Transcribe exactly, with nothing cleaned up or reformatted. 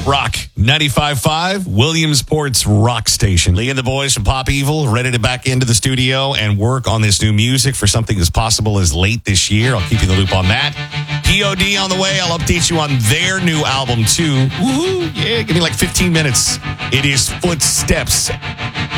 Rock ninety-five point five, Williamsport's rock station. Lee and the boys from Pop Evil ready to back into the studio and work on this new music for something as possible as late this year. I'll keep you in the loop on that. P O D on the way. I'll update you on their new album, too. Woohoo! Yeah, give me like fifteen minutes. It is Footsteps.